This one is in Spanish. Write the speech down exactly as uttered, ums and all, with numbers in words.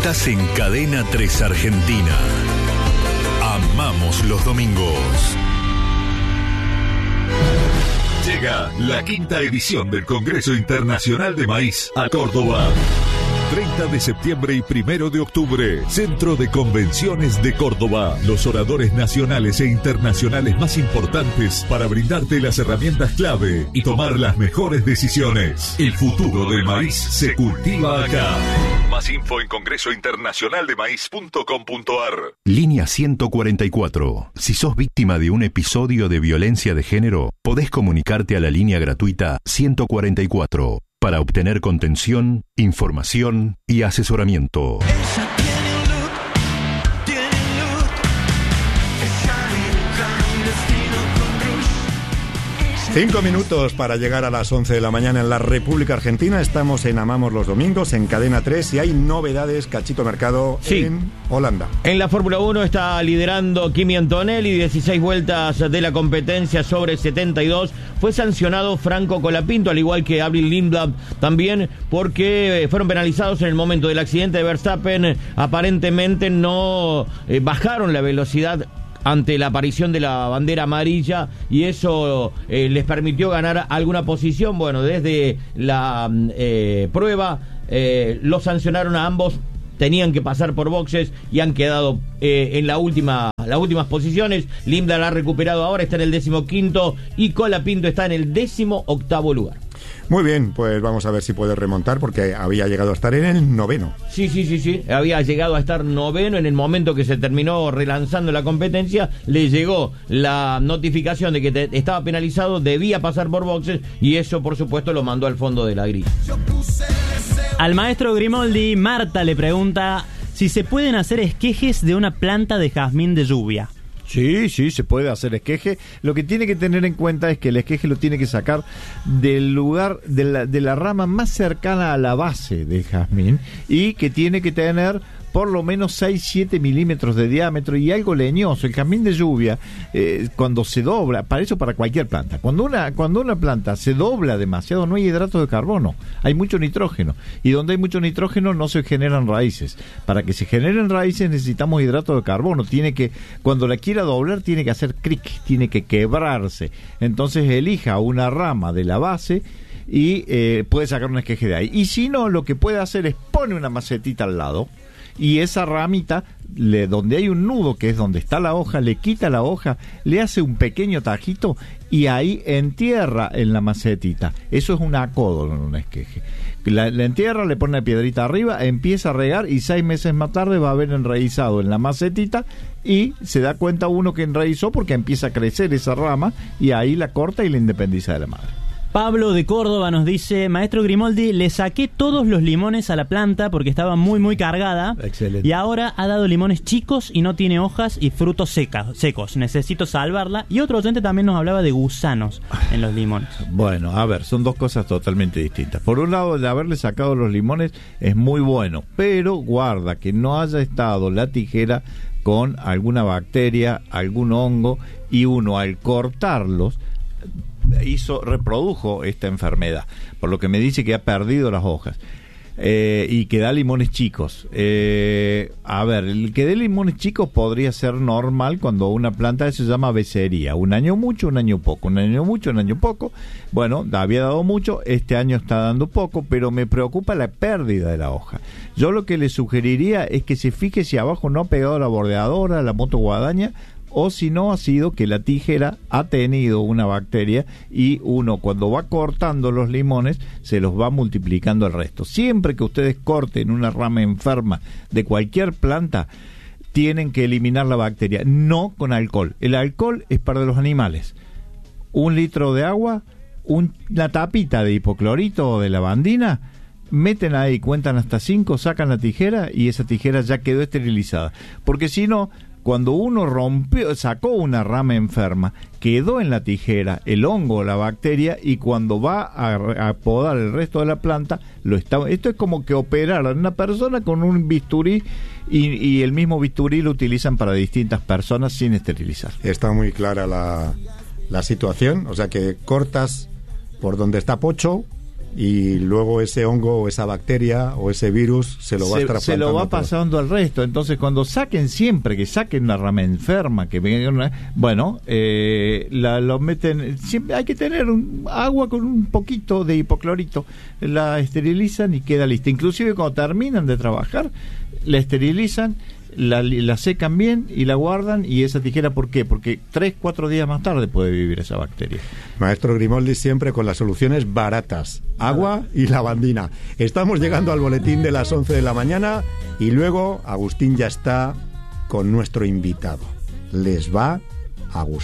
Estás en Cadena tres Argentina. Amamos los domingos. Llega la quinta edición del Congreso Internacional de Maíz a Córdoba. treinta de septiembre y primero de octubre, Centro de Convenciones de Córdoba. Los oradores nacionales e internacionales más importantes para brindarte las herramientas clave y tomar las mejores decisiones. El futuro del maíz se cultiva acá. Más info en congreso internacional de maíz punto com punto a r. Línea ciento cuarenta y cuatro. Si sos víctima de un episodio de violencia de género, podés comunicarte a la línea gratuita ciento cuarenta y cuatro. Para obtener contención, información y asesoramiento. Cinco minutos para llegar a las once de la mañana en la República Argentina. Estamos en Amamos los Domingos, en Cadena tres, y hay novedades, Cachito Mercado, sí, en Holanda. En la Fórmula uno está liderando Kimi Antonelli, dieciséis vueltas de la competencia sobre setenta y dos. Fue sancionado Franco Colapinto, al igual que Avril Lindblad también, porque fueron penalizados en el momento del accidente de Verstappen. Aparentemente no eh, bajaron la velocidad ante la aparición de la bandera amarilla, y eso eh, les permitió ganar alguna posición. Bueno, desde la eh, prueba eh, los sancionaron a ambos, tenían que pasar por boxes y han quedado eh, en la última, las últimas posiciones. Lindblad la ha recuperado ahora, está en el décimo quinto, y Colapinto está en el décimo octavo lugar. Muy bien, pues vamos a ver si puede remontar, porque había llegado a estar en el noveno. Sí, sí, sí, sí, había llegado a estar noveno. En el momento que se terminó relanzando la competencia, le llegó la notificación de que te, estaba penalizado, debía pasar por boxes, y eso, por supuesto, lo mandó al fondo de la grilla. Al maestro Grimoldi, Marta le pregunta si se pueden hacer esquejes de una planta de jazmín de lluvia. Sí, sí, se puede hacer esqueje. Lo que tiene que tener en cuenta es que el esqueje lo tiene que sacar del lugar, de la, de la rama más cercana a la base del jazmín, y que tiene que tener por lo menos seis a siete milímetros de diámetro y algo leñoso. El jazmín de lluvia, eh, cuando se dobla, para eso para cualquier planta, cuando una, cuando una planta se dobla demasiado, no hay hidratos de carbono, hay mucho nitrógeno, y donde hay mucho nitrógeno no se generan raíces. Para que se generen raíces necesitamos hidratos de carbono. Tiene que, cuando la quiera doblar, tiene que hacer cric, tiene que quebrarse. Entonces elija una rama de la base y eh, puede sacar un esqueje de ahí. Y si no, lo que puede hacer es pone una macetita al lado, y esa ramita, le, donde hay un nudo, que es donde está la hoja, le quita la hoja, le hace un pequeño tajito y ahí entierra en la macetita. Eso es un acodo, no un esqueje. La, la entierra, le pone una piedrita arriba, empieza a regar, y seis meses más tarde va a haber enraizado en la macetita, y se da cuenta uno que enraizó porque empieza a crecer esa rama, y ahí la corta y la independiza de la madre. Pablo de Córdoba nos dice: maestro Grimoldi, le saqué todos los limones a la planta porque estaba muy muy cargada. Excelente. Y ahora ha dado limones chicos y no tiene hojas y frutos secas, secos. Necesito salvarla. Y otro oyente también nos hablaba de gusanos en los limones. Bueno, a ver, son dos cosas totalmente distintas. Por un lado, de haberle sacado los limones es muy bueno, pero guarda que no haya estado la tijera con alguna bacteria, algún hongo, y uno al cortarlos hizo, reprodujo esta enfermedad, por lo que me dice que ha perdido las hojas, eh, y que da limones chicos. Eh, a ver, el que dé limones chicos podría ser normal cuando una planta se llama becería, un año mucho, un año poco, un año mucho, un año poco. Bueno, había dado mucho, este año está dando poco, pero me preocupa la pérdida de la hoja. Yo lo que le sugeriría es que se fije si abajo no ha pegado la bordeadora, la moto guadaña, o si no ha sido que la tijera ha tenido una bacteria, y uno cuando va cortando los limones se los va multiplicando el resto. Siempre que ustedes corten una rama enferma de cualquier planta, tienen que eliminar la bacteria, no con alcohol. El alcohol es para los animales. Un litro de agua, un, una tapita de hipoclorito o de lavandina, meten ahí, cuentan hasta cinco, sacan la tijera y esa tijera ya quedó esterilizada. Porque si no, cuando uno rompió, sacó una rama enferma, quedó en la tijera el hongo, la bacteria, y cuando va a, a podar el resto de la planta, lo está. Esto es como que operar a una persona con un bisturí, y, y el mismo bisturí lo utilizan para distintas personas sin esterilizar. Está muy clara la, la situación, o sea que cortas por donde está pocho y luego ese hongo o esa bacteria o ese virus se lo va se, trasplantando. Se lo va pasando al resto. Entonces, cuando saquen siempre, que saquen una rama enferma, que venga una, bueno, eh, la, lo meten, siempre hay que tener un, agua con un poquito de hipoclorito, la esterilizan y queda lista. Inclusive cuando terminan de trabajar, la esterilizan, La, la secan bien y la guardan, y esa tijera, ¿por qué? Porque tres, cuatro días más tarde puede vivir esa bacteria. Maestro Grimoldi siempre con las soluciones baratas, agua y lavandina. Estamos llegando al boletín de las once de la mañana y luego Agustín ya está con nuestro invitado. Les va a gustar.